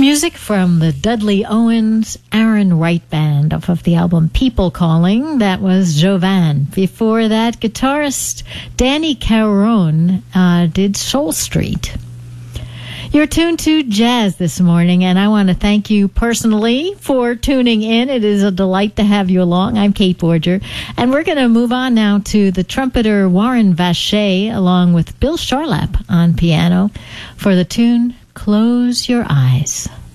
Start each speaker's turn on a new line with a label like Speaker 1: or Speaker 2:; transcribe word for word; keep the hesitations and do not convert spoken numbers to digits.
Speaker 1: Music from the Dudley Owens Aaron Wright Band off of the album People Calling. That was Jovan. Before that, guitarist Danny Carone uh, did Soul Street. You're tuned to Jazz this morning, and I want to thank you personally for tuning in. It is a delight to have you along. I'm Kate Borger, and we're going to move on now to the trumpeter Warren Vacher along with Bill Charlap on piano for the tune Close Your Eyes.